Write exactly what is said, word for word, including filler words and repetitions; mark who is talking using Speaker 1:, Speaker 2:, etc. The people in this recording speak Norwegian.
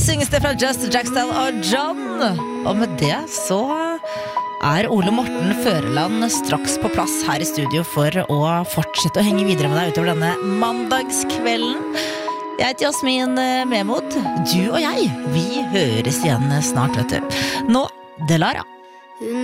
Speaker 1: synges det fra Just Jackstall og John. Og med det så er Ole Morten Føreland straks på plass her i studio for å fortsette å henge videre med deg utover denne mandagskvelden. Jeg heter Jasmin Memod. Du og jeg, vi høres igjen snart, vet du. Nå, Delara.